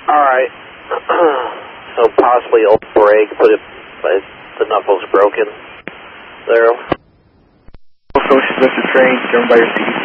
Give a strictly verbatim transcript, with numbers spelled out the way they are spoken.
Alright. So possibly old brake, put it, but the knuckles broken there. Social, this is train, driven by your seat.